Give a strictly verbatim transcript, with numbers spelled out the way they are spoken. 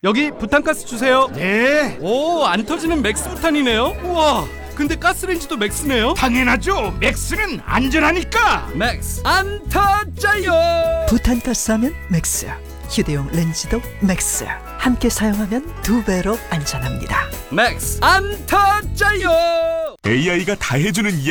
여기 부탄가스 주세요. 네, 오, 안 터지는 맥스 부탄이네요. 우와, 근데 가스레인지도 맥스네요. 당연하죠. 맥스는 안전하니까. 맥스 안 터져요. 부탄가스 하면 맥스, 휴대용 렌즈도 맥스. 함께 사용하면 두 배로 안전합니다. 맥스 안 터져요. 에이아이가 다 해주는 이야기